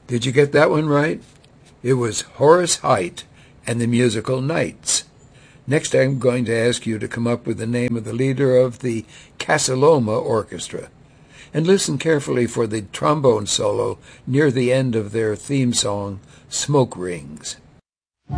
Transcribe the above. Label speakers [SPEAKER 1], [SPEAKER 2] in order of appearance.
[SPEAKER 1] Did you get that one right? It was Horace Heidt and the musical Knights. Next, I'm going to ask you to come up with the name of the leader of the Casa Loma Orchestra. And listen carefully for the trombone solo near the end of their theme song, Smoke Rings.